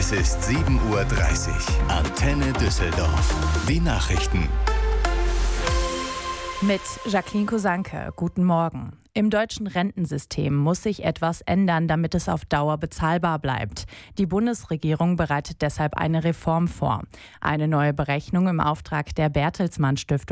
Es ist 7:30 Uhr. Antenne Düsseldorf. Die Nachrichten. Mit Jacqueline Kosanke. Guten Morgen. Im deutschen Rentensystem muss sich etwas ändern, damit es auf Dauer bezahlbar bleibt. Die Bundesregierung bereitet deshalb eine Reform vor. Eine neue Berechnung im Auftrag der Bertelsmann Stiftung